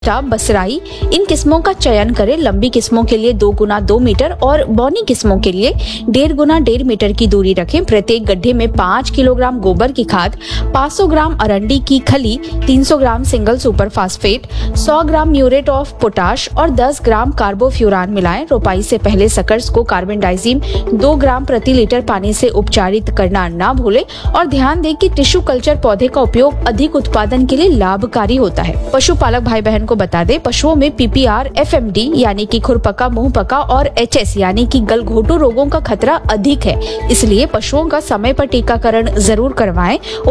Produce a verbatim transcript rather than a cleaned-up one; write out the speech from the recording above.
बसराई इन किस्मों का चयन करें। लंबी किस्मों के लिए दो गुना दो मीटर और बौनी किस्मों के लिए डेढ़ गुना डेढ़ मीटर की दूरी रखें। प्रत्येक गड्ढे में पाँच किलोग्राम गोबर की खाद, पाँच सौ ग्राम अरंडी की खली, तीन सौ ग्राम सिंगल सुपर फास्फेट, सौ ग्राम म्यूरेट ऑफ पोटाश और दस ग्राम कार्बोफ्यूरान मिलाएं। रोपाई से पहले सकर्स को कार्बेंडाइजिम दो ग्राम प्रति लीटर पानी से उपचारित करना ना भूलें और ध्यान दें कि टिश्यू कल्चर पौधे का उपयोग अधिक उत्पादन के लिए लाभकारी होता है। पशुपालक भाई बहन को बता दें, पशुओं में पीपीआर, एफएमडी यानी कि खुरपका, मुंहपका और एचएस यानी कि गलघोटू रोगों का खतरा अधिक है, इसलिए पशुओं का समय पर टीकाकरण जरूर करवाएं।